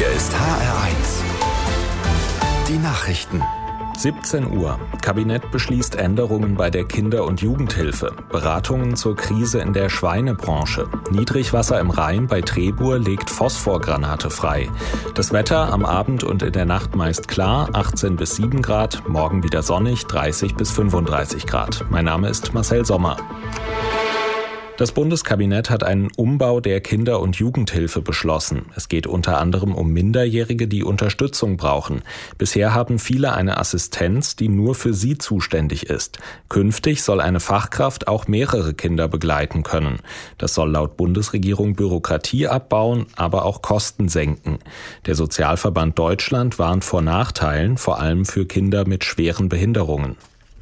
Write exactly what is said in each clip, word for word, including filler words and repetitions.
Hier ist H R eins. Die Nachrichten. siebzehn Uhr. Kabinett beschließt Änderungen bei der Kinder- und Jugendhilfe. Beratungen zur Krise in der Schweinebranche. Niedrigwasser im Rhein bei Trebur legt Phosphorgranate frei. Das Wetter am Abend und in der Nacht meist klar, achtzehn bis sieben Grad. Morgen wieder sonnig, dreißig bis fünfunddreißig Grad. Mein Name ist Marcel Sommer. Das Bundeskabinett hat einen Umbau der Kinder- und Jugendhilfe beschlossen. Es geht unter anderem um Minderjährige, die Unterstützung brauchen. Bisher haben viele eine Assistenz, die nur für sie zuständig ist. Künftig soll eine Fachkraft auch mehrere Kinder begleiten können. Das soll laut Bundesregierung Bürokratie abbauen, aber auch Kosten senken. Der Sozialverband Deutschland warnt vor Nachteilen, vor allem für Kinder mit schweren Behinderungen.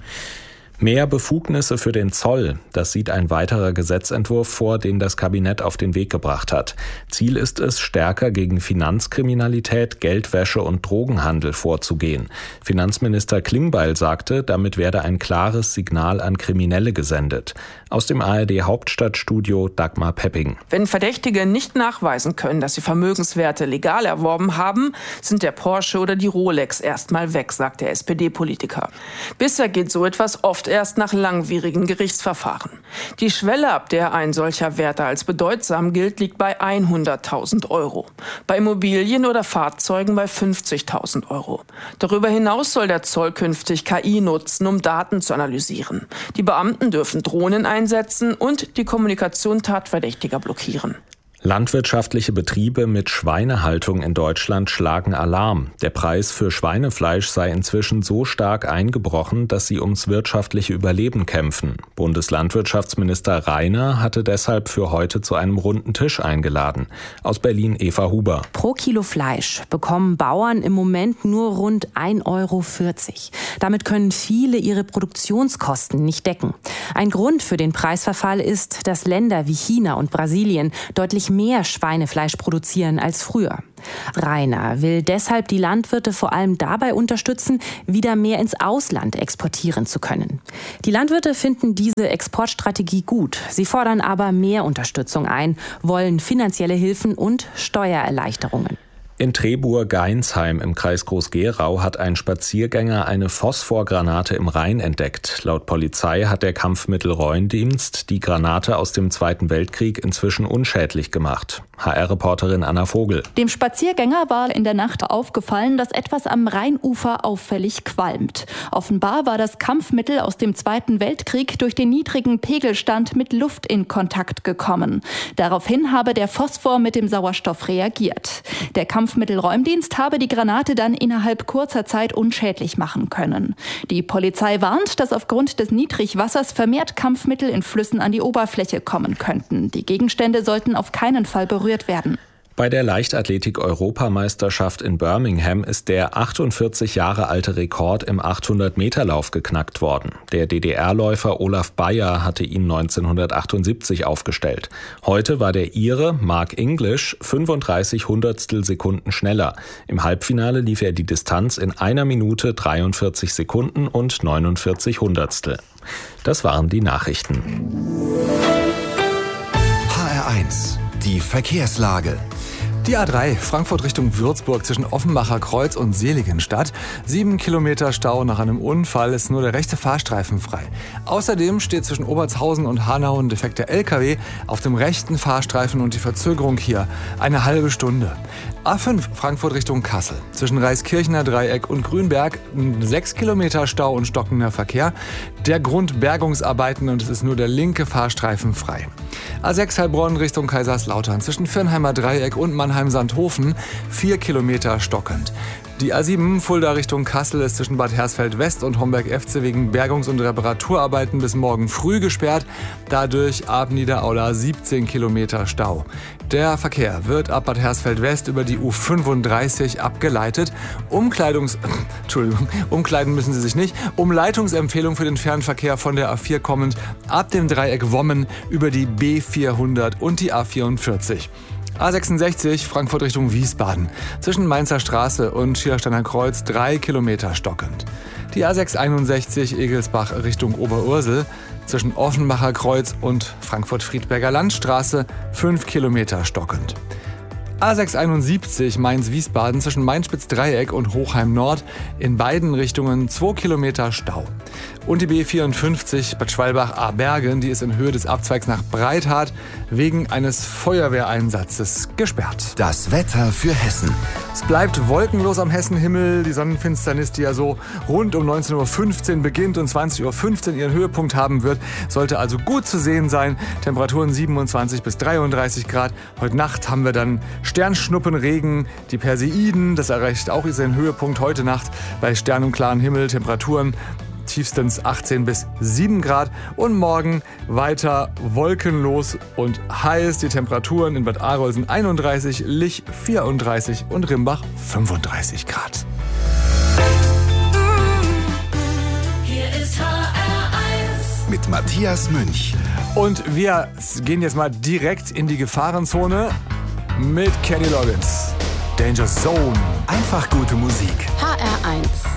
Mehr Befugnisse für den Zoll, das sieht ein weiterer Gesetzentwurf vor, den das Kabinett auf den Weg gebracht hat. Ziel ist es, stärker gegen Finanzkriminalität, Geldwäsche und Drogenhandel vorzugehen. Finanzminister Klingbeil sagte, damit werde ein klares Signal an Kriminelle gesendet. Aus dem A R D-Hauptstadtstudio Dagmar Pepping. Wenn Verdächtige nicht nachweisen können, dass sie Vermögenswerte legal erworben haben, sind der Porsche oder die Rolex erstmal weg, sagt der S P D-Politiker. Bisher geht so etwas oft erst nach langwierigen Gerichtsverfahren. Die Schwelle, ab der ein solcher Wert als bedeutsam gilt, liegt bei hunderttausend Euro. Bei Immobilien oder Fahrzeugen bei fünfzigtausend Euro. Darüber hinaus soll der Zoll künftig K I nutzen, um Daten zu analysieren. Die Beamten dürfen Drohnen einsetzen und die Kommunikation Tatverdächtiger blockieren. Landwirtschaftliche Betriebe mit Schweinehaltung in Deutschland schlagen Alarm. Der Preis für Schweinefleisch sei inzwischen so stark eingebrochen, dass sie ums wirtschaftliche Überleben kämpfen. Bundeslandwirtschaftsminister Reiner hatte deshalb für heute zu einem runden Tisch eingeladen. Aus Berlin Eva Huber. Pro Kilo Fleisch bekommen Bauern im Moment nur rund ein Euro vierzig. Damit können viele ihre Produktionskosten nicht decken. Ein Grund für den Preisverfall ist, dass Länder wie China und Brasilien deutlich mehr Schweinefleisch produzieren als früher. Reiner will deshalb die Landwirte vor allem dabei unterstützen, wieder mehr ins Ausland exportieren zu können. Die Landwirte finden diese Exportstrategie gut. Sie fordern aber mehr Unterstützung ein, wollen finanzielle Hilfen und Steuererleichterungen. In Trebur-Geinsheim im Kreis Groß-Gerau hat ein Spaziergänger eine Phosphorgranate im Rhein entdeckt. Laut Polizei hat der Kampfmittelräumdienst die Granate aus dem Zweiten Weltkrieg inzwischen unschädlich gemacht. H R-Reporterin Anna Vogel. Dem Spaziergänger war in der Nacht aufgefallen, dass etwas am Rheinufer auffällig qualmt. Offenbar war das Kampfmittel aus dem Zweiten Weltkrieg durch den niedrigen Pegelstand mit Luft in Kontakt gekommen. Daraufhin habe der Phosphor mit dem Sauerstoff reagiert. Der Kampfmittelräumdienst habe die Granate dann innerhalb kurzer Zeit unschädlich machen können. Die Polizei warnt, dass aufgrund des Niedrigwassers vermehrt Kampfmittel in Flüssen an die Oberfläche kommen könnten. Die Gegenstände sollten auf keinen Fall berührt werden. Bei der Leichtathletik-Europameisterschaft in Birmingham ist der achtundvierzig Jahre alte Rekord im achthundert-Meter-Lauf geknackt worden. Der D D R-Läufer Olaf Beyer hatte ihn neunzehnhundertachtundsiebzig aufgestellt. Heute war der Ire Mark English fünfunddreißig Hundertstel Sekunden schneller. Im Halbfinale lief er die Distanz in einer Minute dreiundvierzig Sekunden und neunundvierzig Hundertstel. Das waren die Nachrichten. H R eins. Die Verkehrslage. Die A drei, Frankfurt Richtung Würzburg zwischen Offenbacher Kreuz und Seligenstadt. Sieben Kilometer Stau nach einem Unfall, ist nur der rechte Fahrstreifen frei. Außerdem steht zwischen Obertshausen und Hanau ein defekter L K W auf dem rechten Fahrstreifen und die Verzögerung hier eine halbe Stunde. A fünf, Frankfurt Richtung Kassel. Zwischen Reiskirchener Dreieck und Grünberg sechs Kilometer Stau und stockender Verkehr. Der Grund Bergungsarbeiten und es ist nur der linke Fahrstreifen frei. A sechs Heilbronn Richtung Kaiserslautern zwischen Firnheimer Dreieck und Mannheim-Sandhofen vier Kilometer stockend. Die A sieben Fulda Richtung Kassel ist zwischen Bad Hersfeld-West und Homberg-F C wegen Bergungs- und Reparaturarbeiten bis morgen früh gesperrt. Dadurch ab Niederaula siebzehn Kilometer Stau. Der Verkehr wird ab Bad Hersfeld-West über die U fünfunddreißig abgeleitet. Umkleidungs... Entschuldigung, umkleiden müssen Sie sich nicht. Umleitungsempfehlung für den Fernverkehr von der A vier kommend ab dem Dreieck Wommen über die B vierhundert und die A vierundvierzig. A sechsundsechzig, Frankfurt Richtung Wiesbaden. Zwischen Mainzer Straße und Schiersteiner Kreuz drei Kilometer stockend. Die A sechshunderteinundsechzig, Egelsbach Richtung Oberursel. Zwischen Offenbacher Kreuz und Frankfurt-Friedberger Landstraße fünf Kilometer stockend. A sechs einundsiebzig Mainz-Wiesbaden zwischen Main-Spitz-Dreieck und Hochheim-Nord. In beiden Richtungen zwei Kilometer Stau. Und die B vierundfünfzig Bad Schwalbach-Abergen, die ist in Höhe des Abzweigs nach Breithart wegen eines Feuerwehreinsatzes gesperrt. Das Wetter für Hessen. Es bleibt wolkenlos am Hessenhimmel. Die Sonnenfinsternis, die ja so rund um neunzehn Uhr fünfzehn beginnt und zwanzig Uhr fünfzehn ihren Höhepunkt haben wird, sollte also gut zu sehen sein. Temperaturen siebenundzwanzig bis dreiunddreißig Grad. Heute Nacht haben wir dann Sternschnuppenregen, die Perseiden. Das erreicht auch seinen Höhepunkt heute Nacht bei Stern- und klaren Himmel. Temperaturen tiefstens achtzehn bis sieben Grad. Und morgen weiter wolkenlos und heiß. Die Temperaturen in Bad Arolsen einunddreißig, Lich vierunddreißig und Rimbach fünfunddreißig Grad. Hier ist H R eins mit Matthias Münch. Und wir gehen jetzt mal direkt in die Gefahrenzone mit Kenny Loggins. Danger Zone. Einfach gute Musik. H R eins.